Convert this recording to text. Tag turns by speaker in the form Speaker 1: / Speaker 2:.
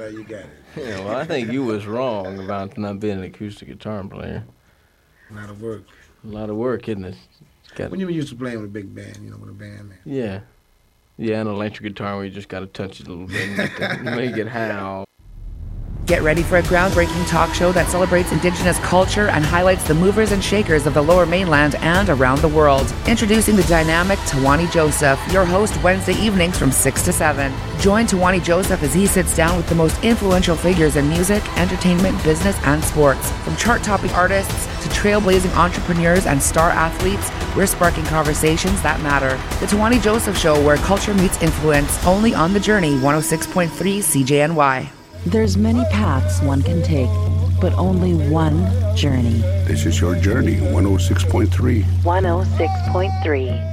Speaker 1: you got it.
Speaker 2: Yeah, well, I think you was wrong about not being an acoustic guitar player.
Speaker 1: A lot of work.
Speaker 2: A lot of work, isn't it?
Speaker 1: When you were used to playing with a big band, with a band, man.
Speaker 2: Yeah. Yeah, an electric guitar where you just got to touch it a little bit and make it howl.
Speaker 3: Get ready for a groundbreaking talk show that celebrates Indigenous culture and highlights the movers and shakers of the Lower Mainland and around the world. Introducing the dynamic Tawani Joseph, your host Wednesday evenings from 6 to 7. Join Tawani Joseph as he sits down with the most influential figures in music, entertainment, business, and sports. From chart-topping artists to trailblazing entrepreneurs and star athletes, we're sparking conversations that matter. The Tawani Joseph Show, where culture meets influence, only on The Journey, 106.3 CJNY.
Speaker 4: There's many paths one can take, but only one journey.
Speaker 5: This is your Journey, 106.3.
Speaker 4: 106.3.